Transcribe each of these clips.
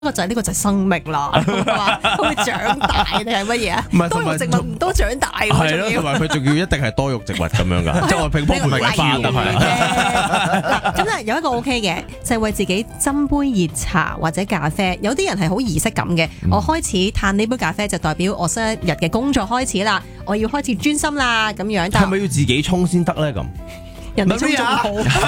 個就係呢個就係生命啦，會長大定係乜嘢啊？多肉植物唔多長大喎， 係咯，同埋佢仲要一定係多肉植物咁樣㗎，即係我乒乓玫瑰花咁係。 嗱，咁咧有一個 OK 嘅，就係為自己斟杯熱茶或者咖啡。有啲人係好儀式感嘅，我開始嘆呢杯咖啡就代表我新一日嘅工作開始啦，我要開始專心啦咁樣。 係咪要自己沖先得咧咁？ 人哋沖仲好，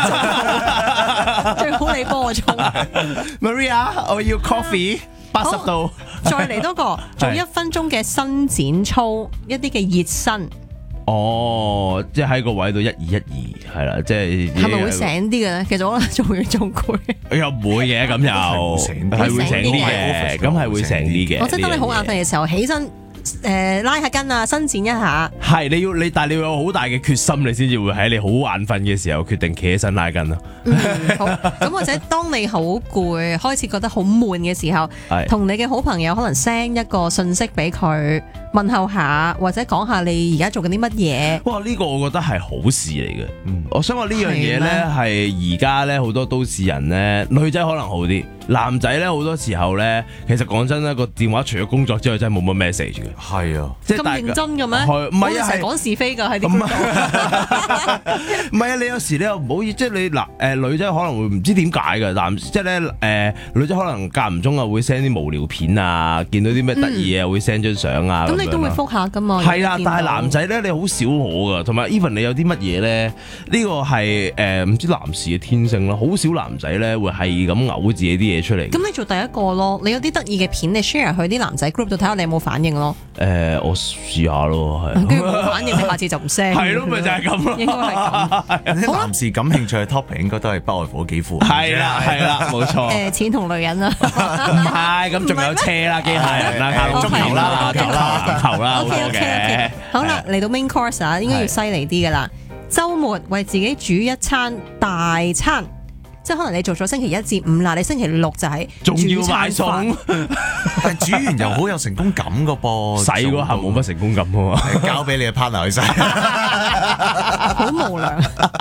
最好你幫我沖。 Maria， 我要 coffee 80度。 再嚟多個，做1分鐘嘅伸展操，一啲嘅熱身。 哦，即係喺個位度1、2、1、2，係啦，即係係咪會醒啲嘅咧？其實可能做完仲攰。 又唔會嘅，咁又係會醒啲嘅，咁係會醒啲嘅。 我即係當你好眼瞓嘅時候，起身。拉下筋啊，伸展一下。 係但係你要有好大嘅決心，你先至會喺你好眼瞓嘅時候決定企起身拉筋咯。 好。咁或者當你好攰，開始覺得好悶嘅時候，同你嘅好朋友可能 send 一個信息俾佢，問候下，或者講下你而家做緊啲乜嘢。 哇！呢個我覺得係好事嚟嘅。我想話呢樣嘢咧，係而家咧好多都市人咧，女仔可能好啲，男仔咧好多時候咧，其實講真啦，個電話除咗工作之外，真係冇乜 message 嘅。 係啊， 即係咁認真嘅咩？ 唔係啊， 成日講是非㗎喺啲。 唔係啊，你有時你又唔好意，即係你嗱女仔可能會唔知點解嘅，即係咧女仔可能間唔中啊會 send 啲無聊片啊，見到啲咩得意嘢會 send 張相啊。 咁你都會覆下㗎嘛？ 係啊，但係男仔咧你好少可㗎，同埋 even 你有啲乜嘢咧？呢個係唔知男士嘅天性啦，好少男仔咧會係咁嘔自己啲嘢出嚟。 咁你做第一個咯，你有啲得意嘅片，你 share 去啲男仔 group 度睇下你有冇反應咯。 我試下咯，係。 跟住冇反應，你下次就唔 send。 係咯，咪就係咁咯。 應該係咁。 啲男士感興趣嘅 topic 應該都係不外乎幾副。 係啦，冇錯。 錢同女人啊。 唔係，咁仲有車啦、機械人啦、卡通球啦、球啦，好多嘅。 好啦，嚟到 main course 啊，應該要犀利啲噶啦。週末為自己煮一餐大餐。即係可能你做咗星期1至5啦，你星期6就係仲要買餸， 但係煮完又好有成功感㗎噃， 洗嗰下冇乜成功感喎， 交俾你嘅 partner 去洗， 好無良。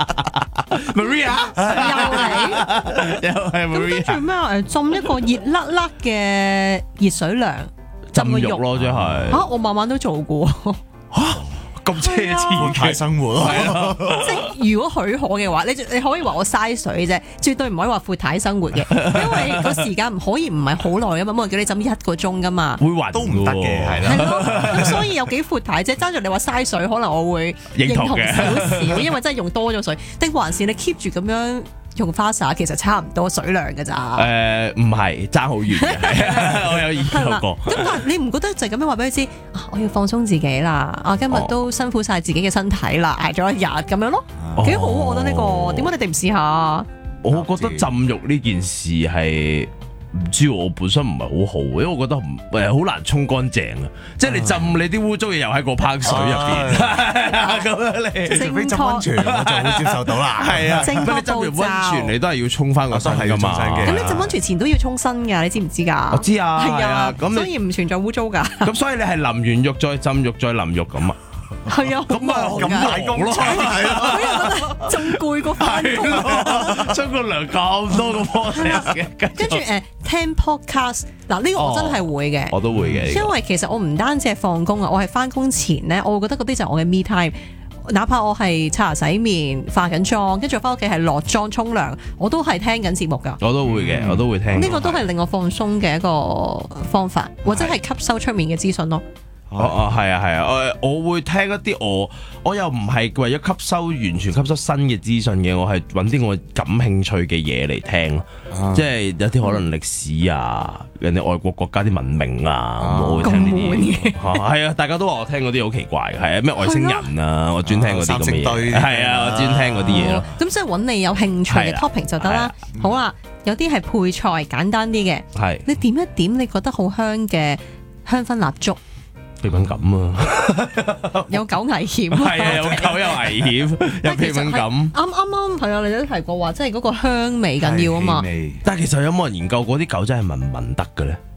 Maria 又係 Maria， 咁跟住咩？浸一個熱辣辣嘅熱水涼，浸個肉咯，真係嚇！我晚晚都做過。 咁奢侈嘅生活， 即係如果許可嘅話，你可以話我嘥水啫，絕對唔可以話闊太生活嘅，因為個時間唔可以唔係好耐噶嘛，冇人叫你浸1個鐘噶嘛， 會暈都唔得嘅，係咯。咁所以有幾闊太啫？爭住你話嘥水，可能我會認同少少，因為真係用多咗水，定還是你 keep 住咁樣用花灑，其實差唔多水量㗎咋？ 唔係爭好遠嘅，我有研究過。 咁但係你唔覺得就咁樣話俾佢知，我要放鬆自己啦，我今日都辛苦晒自己嘅身體啦，捱咗一日咁樣咯，幾好我覺得呢個。點解你哋唔試下？ 我覺得浸浴呢件事係。唔知我本身唔係好好，因為我覺得好難沖乾淨啊！即係你浸你啲污糟嘢又喺個盆水入邊，咁樣你除非浸溫泉，我就會接受到啦。 係啊， 正確你浸完溫泉你都係要沖翻個身㗎嘛。 咁你浸溫泉前都要沖身㗎，你知唔知㗎？ 我知啊，係啊，咁所以唔存在污糟㗎。 咁所以你係淋完浴再浸浴再淋浴咁啊？ 係啊， 咁啊咁大工咯，係咯， 所以我覺得仲攰過翻工， 沖個涼咁多個 process 嘅， 跟住聽 podcast 嗱呢個我真係會嘅， 我都會嘅， 因為其實我唔單止係放工啊，我係翻工前咧，我會覺得嗰啲就係我嘅 me time，哪怕我係刷牙洗面、化緊妝，跟住翻屋企係落妝沖涼，我都係聽緊節目㗎。 我都會嘅，我都會聽。 呢個都係令我放鬆嘅一個方法，或者係吸收出面嘅資訊咯。 係啊，我會聽一啲我又唔係為咗完全吸收新嘅資訊嘅，我係揾啲我感興趣嘅嘢嚟聽咯，即係有啲可能歷史啊，人哋外國國家啲文明啊，我會聽呢啲嘢。係啊，大家都話我聽嗰啲好奇怪嘅，係啊，咩外星人啊，我專聽嗰啲咁嘅嘢。係啊，我專聽嗰啲嘢咯。 咁即係揾你有興趣嘅 topic 就得啦。好啦，有啲係配菜簡單啲嘅， 係你點一點你覺得好香嘅香薰蠟燭。 鼻敏感啊， 有狗危險， 係啊，有狗有危險，有鼻敏感。 啱係啊，你都提過話，即係嗰個香味緊要啊嘛。 但係其實有冇人研究過啲狗真係聞唔聞得嘅咧？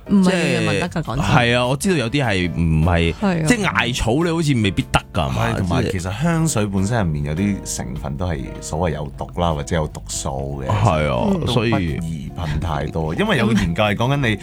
唔係即係人人得㗎，講真。 係啊，我知道有啲係唔係， 係啊即係艾草你好似未必得㗎係嘛係，同埋即係其實香水本身入面有啲成分都係所謂有毒啦，或者有毒素嘅。 係啊， 都不所以宜噴太多，因為有個研究係講緊你